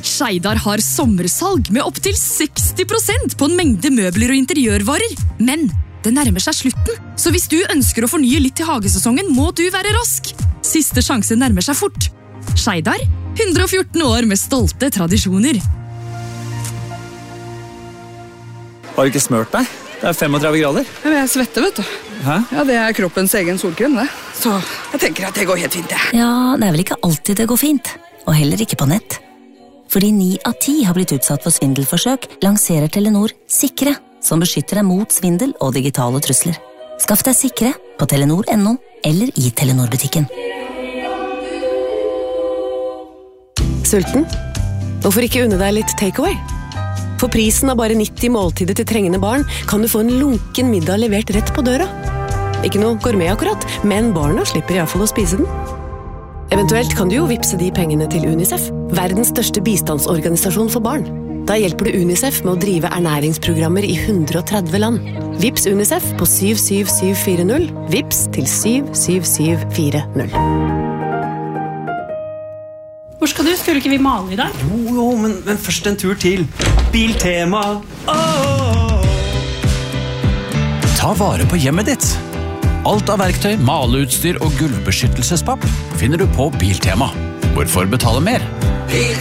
Skeidar har sommersalg med opp til 60% på en mengde møbler og interiørvarer. Men det nærmer seg slutten, så hvis du ønsker å fornye litt til hagesesongen, må du være rask. Siste sjanse nærmer seg fort. Skeidar, 114 år med stolte tradisjoner. Har du ikke smørt deg? Det er 35 grader. Jeg svetter, vet du. Hæ? Ja, det er kroppens egen solkrem, det. Så jeg tenker at det går helt fint, det. Ja, det er vel ikke alltid det går fint. Og heller ikke på nett. Fordi 9 av 10 har blitt utsatt for svindelforsøk, lanserer Telenor Sikre, som beskytter deg mot svindel og digitale trusler. Skaff deg Sikre på Telenor.no eller i Telenor-butikken. Sulten? Hvorfor ikke unne deg litt takeaway? For prisen av bare 90 måltider til trengende barn kan du få en lunken middag levert rett på døra. Ikke noe gourmet akkurat, men barna slipper i hvert fall å spise den. Eventuelt kan du jo vipse de pengene til UNICEF, verdens største bistandsorganisasjon for barn. Da hjelper du UNICEF med å drive ernæringsprogrammer i 130 land. Vips UNICEF på 77740, vips til 77740. Hvor skal du? Skulle ikke vi male i dag? Jo, men først en tur til Biltema. Ta vare på hjemmet ditt. Alt av verktøy, maleutstyr og gulvbeskyttelsespapp finner du på Biltema. Hvorfor betale mer?